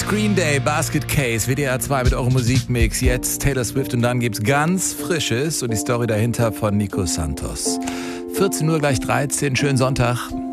Green Day, Basket Case, WDR 2 mit eurem Musikmix. Jetzt Taylor Swift und dann gibt's ganz Frisches und die Story dahinter von Nico Santos. 14 Uhr gleich 13, schönen Sonntag.